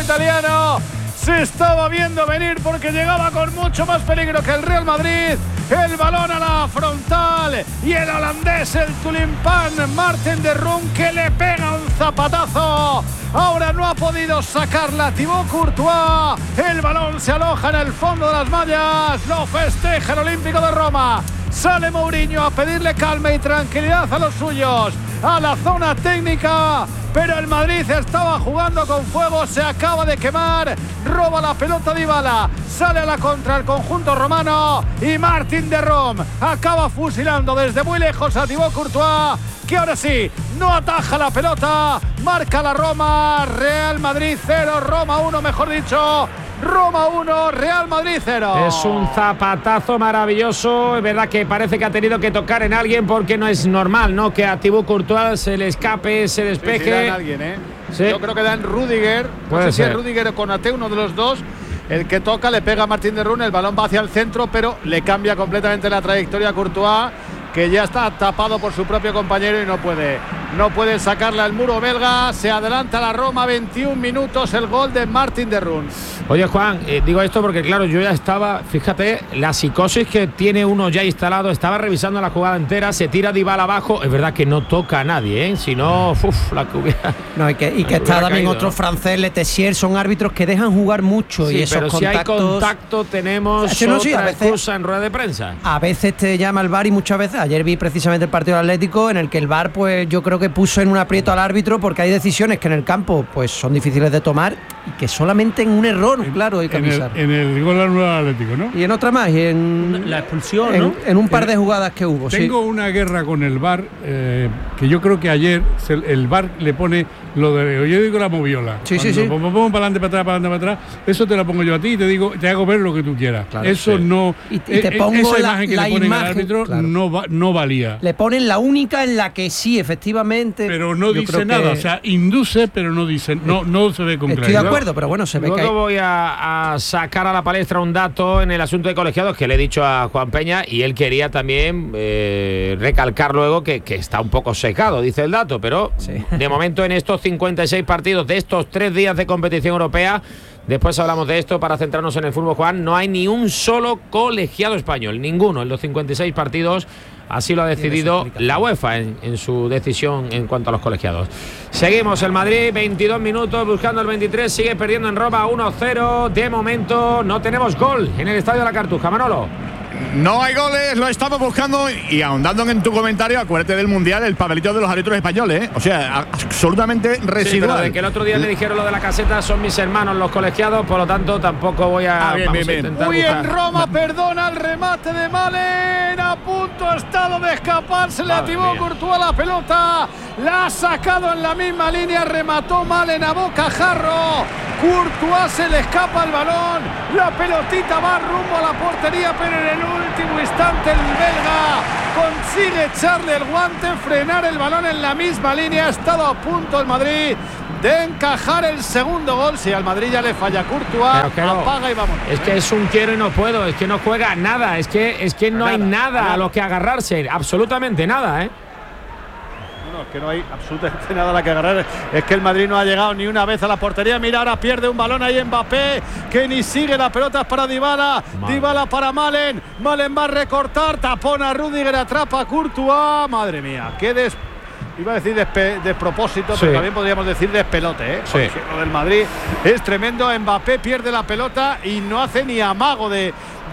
italiano se estaba viendo venir porque llegaba con mucho más peligro que el Real Madrid. El balón a la frontal y el holandés, el tulipán Martin de Roon, que le pega un zapatazo. Ahora no ha podido sacarla Thibaut Courtois. El balón se aloja en el fondo de las mallas. Lo festeja el Olímpico de Roma. Sale Mourinho a pedirle calma y tranquilidad a los suyos, a la zona técnica, pero el Madrid estaba jugando con fuego, se acaba de quemar, roba la pelota Dybala, sale a la contra el conjunto romano y Martin de Roon acaba fusilando desde muy lejos a Thibaut Courtois, que ahora sí, no ataja la pelota, marca la Roma, Real Madrid 0, Roma 1 mejor dicho. Roma 1, Real Madrid 0. Es un zapatazo maravilloso. Es verdad que parece que ha tenido que tocar en alguien porque no es normal, ¿no? Que a Thibaut Courtois se le escape, se despeje. Sí, da en alguien, ¿eh? Sí. Yo creo que da en Rudiger. No sé si es Rudiger o Konaté, uno de los dos. El que toca, le pega a Martin de Roon, el balón va hacia el centro, pero le cambia completamente la trayectoria a Courtois, que ya está tapado por su propio compañero y no puede sacarla al muro belga. Se adelanta la Roma, 21 minutos, el gol de Martin de Roon. Oye, Juan, digo esto porque claro, yo ya estaba, fíjate, la psicosis que tiene uno ya instalado, estaba revisando la jugada entera, se tira Dybala abajo, es verdad que no toca a nadie, si no, la que hubiera... No, y que está también caído, otro francés, Le Tessier, son árbitros que dejan jugar mucho, sí, y esos pero contactos... si hay contacto tenemos otra excusa en rueda de prensa. A veces te llama el VAR y muchas veces, ayer vi precisamente el partido del Atlético en el que el VAR, pues yo creo que puso en un aprieto al árbitro porque hay decisiones que en el campo pues son difíciles de tomar y que solamente en un error, claro, hay que avisar. En el gol del Atlético, ¿no? Y en otra más, y en la expulsión, ¿no? En un par de jugadas que hubo. Tengo una guerra con el VAR, que yo creo que ayer el VAR le pone lo de, yo digo la moviola. Sí. Pongo para adelante, para atrás, eso te la pongo yo a ti y te digo, te hago ver lo que tú quieras. Claro, eso sí. No. Y te pongo esa imagen que le ponen al árbitro, claro, no valía. Le ponen la única en la que sí, efectivamente. Pero no dice nada, o sea, induce, pero no dice, no se ve con claridad. Estoy de acuerdo, pero bueno, se ve que hay... voy a sacar a la palestra un dato en el asunto de colegiados que le he dicho a Juan Peña y él quería también recalcar luego que está un poco secado, dice el dato, pero sí. De momento en estos 56 partidos de estos 3 días de competición europea, después hablamos de esto para centrarnos en el fútbol, Juan, no hay ni un solo colegiado español, ninguno en los 56 partidos. Así lo ha decidido la UEFA en su decisión en cuanto a los colegiados. Seguimos, el Madrid, 22 minutos buscando el 23, sigue perdiendo en Roma 1-0. De momento no tenemos gol en el Estadio de la Cartuja. Manolo. No hay goles, lo estamos buscando y ahondando en tu comentario, acuérdate del Mundial, el papelito de los árbitros españoles, ¿eh? O sea, absolutamente residual. Sí, pero de que el otro día me dijeron lo de la caseta, son mis hermanos los colegiados, por lo tanto tampoco voy a... Bien. Muy en Roma, perdona el remate de Malen, a punto ha estado de escapársele a Thibaut Courtois la pelota, la ha sacado en la misma línea, remató Malen a bocajarro, Courtois se le escapa el balón, la pelotita va rumbo a la portería, pero en el último instante el belga consigue echarle el guante, frenar el balón en la misma línea. Ha estado a punto el Madrid de encajar el segundo gol. Si al Madrid ya le falla Courtois, apaga y vamos. Es que es un quiero y no puedo, es que no juega nada, es que no hay nada a lo que agarrarse, absolutamente nada, ¿eh? Es que no hay absolutamente nada a la que agarrar. Es que el Madrid no ha llegado ni una vez a la portería. Mira, ahora pierde un balón ahí Mbappé, que ni sigue la pelota para Dybala. Dybala para Malen. Malen va a recortar, tapona a Rudiger, atrapa a Courtois. Madre mía, qué iba a decir despropósito, pero también podríamos decir despelote, ¿eh? Sí. Lo del Madrid es tremendo. Mbappé pierde la pelota y no hace ni amago de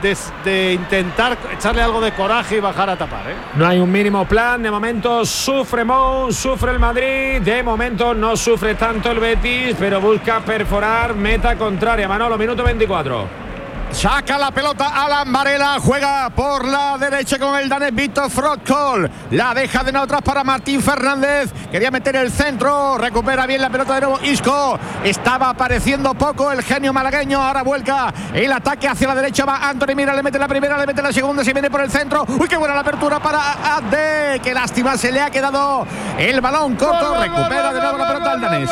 intentar echarle algo de coraje y bajar a tapar, ¿eh? No hay un mínimo plan, de momento sufre Mou, sufre el Madrid, de momento no sufre tanto el Betis, pero busca perforar meta contraria. Manolo, minuto 24. Saca la pelota Alan Varela, juega por la derecha con el danés Víctor Frotkol, la deja de nuevo atrás para Martín Fernández, quería meter el centro, recupera bien la pelota de nuevo Isco, estaba apareciendo poco el genio malagueño, ahora vuelca el ataque hacia la derecha, va Anthony, mira, le mete la primera, le mete la segunda, se viene por el centro, uy, qué buena la apertura para Abde, qué lástima, se le ha quedado el balón corto, recupera de nuevo la pelota el danés.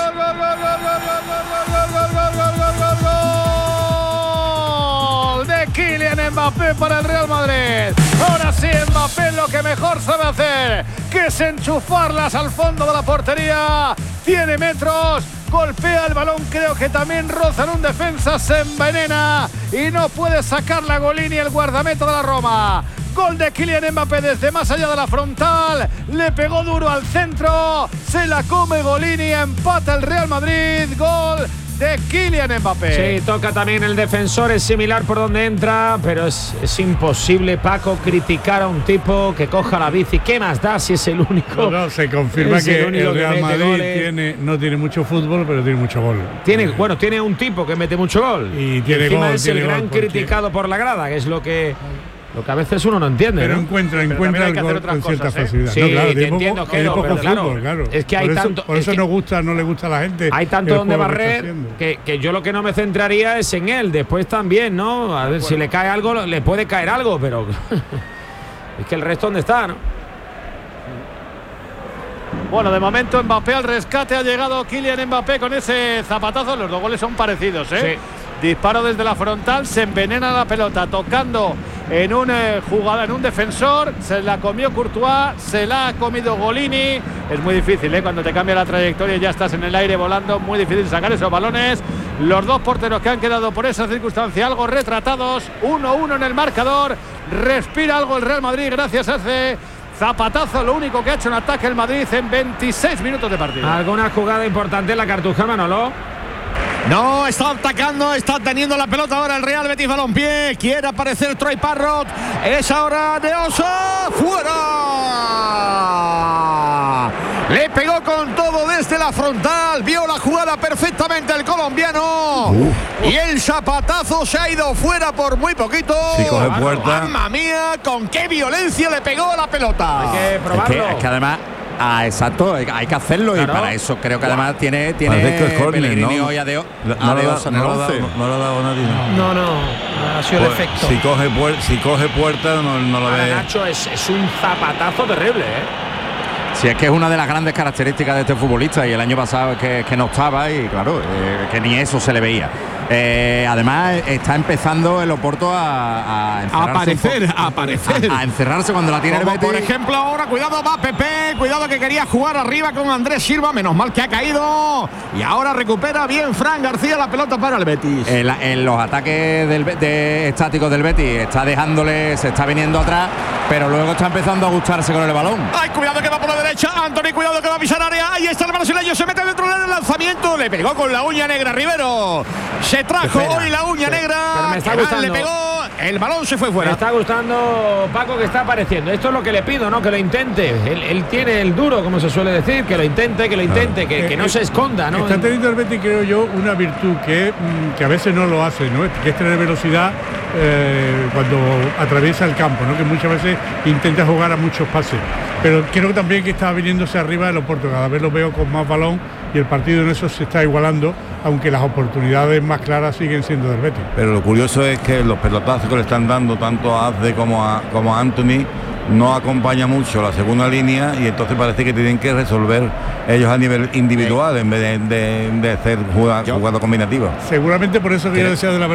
De Kylian Mbappé para el Real Madrid. Ahora sí, Mbappé lo que mejor sabe hacer, que es enchufarlas al fondo de la portería. Tiene metros, golpea el balón, creo que también roza en un defensa, se envenena y no puede sacar la Golini, el guardameta de la Roma. Gol de Kylian Mbappé desde más allá de la frontal, le pegó duro al centro, se la come Golini, empata el Real Madrid, gol de Kylian Mbappé. Sí, toca también el defensor, es similar por donde entra, pero es imposible, Paco, criticar a un tipo que coja la bici. ¿Qué más da si es el único? No, se confirma que el Real Madrid no tiene mucho fútbol, pero tiene mucho gol. Tiene un tipo que mete mucho gol. Y tiene encima gol, es el gran criticado por la grada, que es lo que a veces uno no entiende. Pero ¿no? encuentra el gol con cierta facilidad. Sí, no, claro, entiendo que no, pero claro. Es que hay tanto. Por eso no le gusta a la gente. Hay tanto donde barrer que yo lo que no me centraría es en él. Después también, ¿no? A ver, si le cae algo, le puede caer algo, pero es que el resto, ¿dónde está, no? Bueno, de momento Mbappé al rescate, ha llegado Kylian Mbappé con ese zapatazo. Los dos goles son parecidos, ¿eh? Sí. Disparo desde la frontal, se envenena la pelota, tocando en una jugada, en un defensor, se la comió Courtois, se la ha comido Golini. Es muy difícil, cuando te cambia la trayectoria y ya estás en el aire volando, muy difícil sacar esos balones. Los dos porteros que han quedado por esa circunstancia algo retratados, 1-1 en el marcador. Respira algo el Real Madrid gracias a ese zapatazo, lo único que ha hecho en ataque el Madrid en 26 minutos de partido. ¿Alguna jugada importante en la Cartuja, Manolo? No, está atacando, está teniendo la pelota ahora el Real Betis Balompié. Quiere aparecer Troy Parrott. Es ahora de Osa. ¡Fuera! Le pegó con todo desde la frontal. Vio la jugada perfectamente el colombiano. Y el zapatazo se ha ido fuera por muy poquito. Si coge puerta. ¡Mamma mía! Con qué violencia le pegó a la pelota. Hay que probarlo. Es que además. Exacto, hay que hacerlo, claro. Y para eso creo que además tiene Pellegrini hoy a Dios en el 11. No lo ha dado nadie. No, ha sido el efecto. Si coge puerta no lo ve. Nacho, es un zapatazo terrible, Si es que es una de las grandes características de este futbolista, y el año pasado que no estaba, y claro, que ni eso se le veía. Además está empezando el Oporto a encerrarse cuando la tiene el Betis. Por ejemplo ahora, cuidado, va Pepe, cuidado que quería jugar arriba con Andrés Silva, menos mal que ha caído, y ahora recupera bien Fran García la pelota para el Betis. En los ataques estáticos del Betis se está viniendo atrás, pero luego está empezando a gustarse con el balón. Ay, cuidado que va por la derecha, Anthony, cuidado que va a pisar área, ahí está el brasileño, se mete dentro del lanzamiento, le pegó con la uña negra Rivero. Se trajo hoy la uña negra. Pero me está gustando. Le pegó, el balón se fue fuera. Me está gustando, Paco, que está apareciendo. Esto es lo que le pido, ¿no? Que lo intente. Él tiene el duro, como se suele decir, que lo intente, que no se esconda, ¿no? Está teniendo el Betis, creo yo, una virtud que a veces no lo hace, ¿no? Que es tener velocidad cuando atraviesa el campo, ¿no? Que muchas veces intenta jugar a muchos pases. Pero creo también que está viniéndose arriba del Oporto. Cada vez lo veo con más balón y el partido en eso se está igualando, aunque las oportunidades más claras siguen siendo del Betis. Pero lo curioso es que los pelotazos que le están dando tanto a Azde como a Anthony no acompaña mucho la segunda línea, y entonces parece que tienen que resolver ellos a nivel individual en vez de hacer jugada combinativa. Seguramente por eso que yo decía de la